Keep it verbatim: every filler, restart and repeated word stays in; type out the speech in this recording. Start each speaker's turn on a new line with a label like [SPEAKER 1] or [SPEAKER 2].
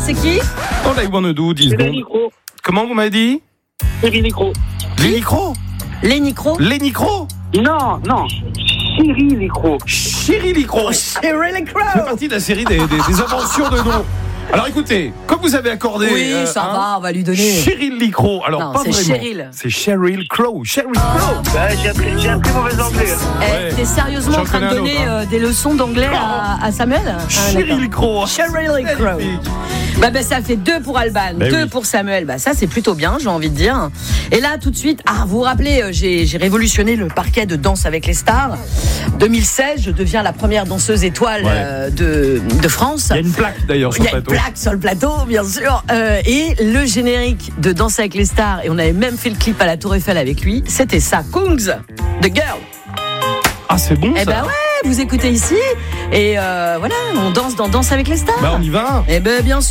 [SPEAKER 1] c'est qui?
[SPEAKER 2] All I wanna do, dix secondes. Comment vous m'avez dit?
[SPEAKER 3] Lenny Cro.
[SPEAKER 2] Lenny Cro.
[SPEAKER 1] Lenny Cro.
[SPEAKER 2] Lenny Cro.
[SPEAKER 3] Non, non. Cyril Cro.
[SPEAKER 2] Cyril Cro.
[SPEAKER 1] Cyril Cro.
[SPEAKER 2] C'est partie de la série des, des, des inventions de noms. Alors écoutez, comme vous avez accordé.
[SPEAKER 1] Oui,
[SPEAKER 2] euh,
[SPEAKER 1] ça
[SPEAKER 2] hein,
[SPEAKER 1] va, on va lui donner.
[SPEAKER 2] Cyril Licro. Alors
[SPEAKER 1] Non,
[SPEAKER 2] pas
[SPEAKER 1] c'est
[SPEAKER 2] vraiment.
[SPEAKER 1] Cheryl.
[SPEAKER 2] C'est Cheryl Crow. Cheryl Crow.
[SPEAKER 3] Bah, j'ai appris, j'ai appris mauvais anglais.
[SPEAKER 1] Eh,
[SPEAKER 2] Ouais.
[SPEAKER 1] T'es sérieusement
[SPEAKER 2] J'en
[SPEAKER 1] en train de
[SPEAKER 2] connais un
[SPEAKER 1] donner
[SPEAKER 2] autre, hein.
[SPEAKER 1] euh, des leçons d'anglais à, à Samuel? Ah,
[SPEAKER 2] Cheryl Crow.
[SPEAKER 1] Cheryl Crow. Bah, bah ça fait deux pour Alban,
[SPEAKER 2] Ben
[SPEAKER 1] deux
[SPEAKER 2] oui.
[SPEAKER 1] pour Samuel. Bah ça c'est plutôt bien, j'ai envie de dire. Et là tout de suite, ah vous vous rappelez, euh, j'ai, j'ai révolutionné le parquet de Danse avec les stars. deux mille seize, je deviens la première danseuse étoile
[SPEAKER 2] Ouais.
[SPEAKER 1] euh, de, de France.
[SPEAKER 2] Il y a une plaque d'ailleurs sur
[SPEAKER 1] Il
[SPEAKER 2] le
[SPEAKER 1] y a une
[SPEAKER 2] plateau.
[SPEAKER 1] plaque sur le plateau, bien sûr. Euh, et le générique de Danse avec les stars, et on avait même fait le clip à la Tour Eiffel avec lui, c'était ça, Kungs, The Girl.
[SPEAKER 2] Ah c'est bon
[SPEAKER 1] Eh
[SPEAKER 2] ça.
[SPEAKER 1] ben ouais, vous écoutez ici, et euh, voilà, on danse dans Danse avec les stars.
[SPEAKER 2] Bah on y va.
[SPEAKER 1] Eh ben bien sûr.